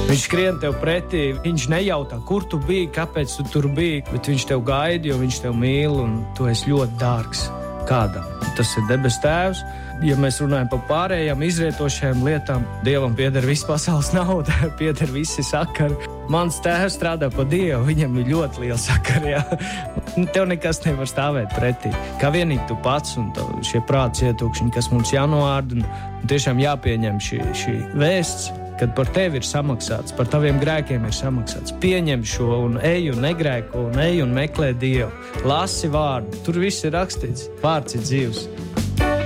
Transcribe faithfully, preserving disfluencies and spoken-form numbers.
Viņš skrien tev pretī, viņš nejautā, kur tu biji, kāpēc tu tur biji, bet viņš tev gaida, jo viņš tev mīl un tu esi ļoti dārgs kādam. Tas ir debes tēvs. Ja mēs runājam par pārējām izrietošajām lietām, Dievam pieder viss pasaules nauda, pieder visi sakari. Mans tēvs strādā pa Dievu, viņam ir ļoti liela sakari, jā. Tev nekas nevar stāvēt pretī. Kā vienīgi tu pats un šie prāts ietūkšņi, kas mums jānoārda, un tiešām jāpieņem šī, šī vēsts, kad par tevi ir samaksāts, par taviem grēkiem ir samaksāts. Pieņem šo un ej un negrēko un ej un meklē Dievu. Lasi vārdu, tur viss ir rakstīts. Vārds ir dzīvs.